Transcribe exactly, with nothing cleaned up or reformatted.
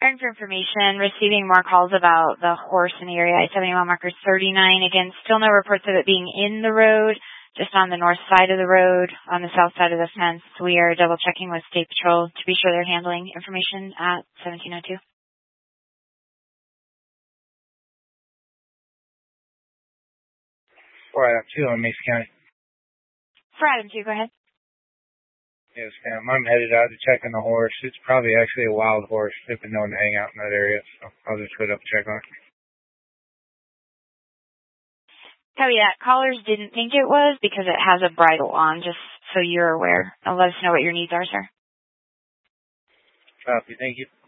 Starting for information, receiving more calls about the horse in the area. I seventy-one marker thirty-nine. Again, still no reports of it being in the road, just on the north side of the road, on the south side of the fence. We are double checking with State Patrol to be sure they're handling information at seventeen oh two. For Item two on Mesa County. For Item two, go ahead. Yes, ma'am. I'm headed out to check on the horse. It's probably actually a wild horse. They've been known to hang out in that area, so I'll just go up and check on it. Copy that. Callers didn't think it was because it has a bridle on, just so you're aware. I'll let us know what your needs are, sir. Copy. Thank you.